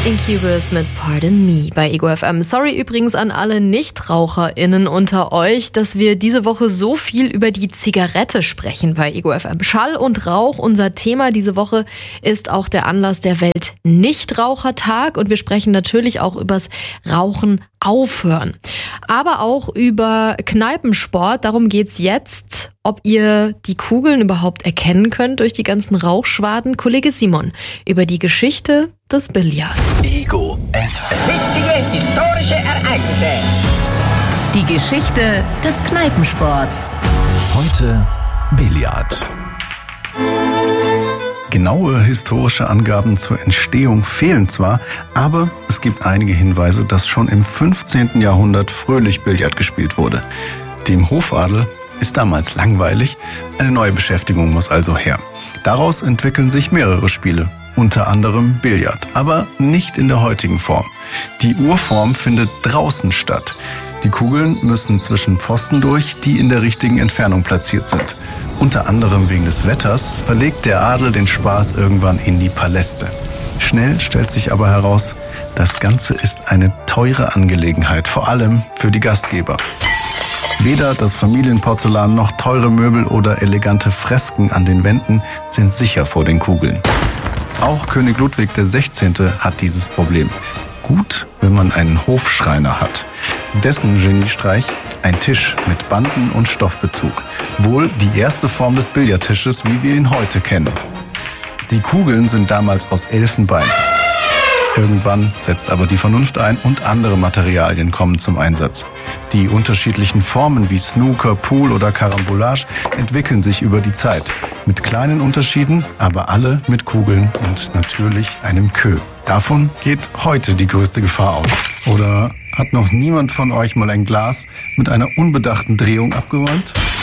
Incubus mit Pardon Me bei Ego FM. Sorry übrigens an alle NichtraucherInnen unter euch, dass wir diese Woche so viel über die Zigarette sprechen bei Ego FM. Schall und Rauch, unser Thema diese Woche, ist auch der Anlass der Welt-Nichtrauchertag und wir sprechen natürlich auch übers Rauchen aufhören. Aber auch über Kneipensport, darum geht's jetzt. Ob ihr die Kugeln überhaupt erkennen könnt durch die ganzen Rauchschwaden? Kollege Simon über die Geschichte des Billards. Ego FM. Wichtige historische Ereignisse. Die Geschichte des Kneipensports. Heute Billard. Genaue historische Angaben zur Entstehung fehlen zwar, aber es gibt einige Hinweise, dass schon im 15. Jahrhundert fröhlich Billard gespielt wurde. Dem Hofadel ist damals langweilig, eine neue Beschäftigung muss also her. Daraus entwickeln sich mehrere Spiele, unter anderem Billard, aber nicht in der heutigen Form. Die Urform findet draußen statt. Die Kugeln müssen zwischen Pfosten durch, die in der richtigen Entfernung platziert sind. Unter anderem wegen des Wetters verlegt der Adel den Spaß irgendwann in die Paläste. Schnell stellt sich aber heraus, das Ganze ist eine teure Angelegenheit, vor allem für die Gastgeber. Weder das Familienporzellan noch teure Möbel oder elegante Fresken an den Wänden sind sicher vor den Kugeln. Auch König Ludwig XVI. Hat dieses Problem. Gut, wenn man einen Hofschreiner hat. Dessen Geniestreich: ein Tisch mit Banden und Stoffbezug. Wohl die erste Form des Billardtisches, wie wir ihn heute kennen. Die Kugeln sind damals aus Elfenbein. Irgendwann setzt aber die Vernunft ein und andere Materialien kommen zum Einsatz. Die unterschiedlichen Formen wie Snooker, Pool oder Carambolage entwickeln sich über die Zeit. Mit kleinen Unterschieden, aber alle mit Kugeln und natürlich einem Queue. Davon geht heute die größte Gefahr aus. Oder hat noch niemand von euch mal ein Glas mit einer unbedachten Drehung abgeräumt?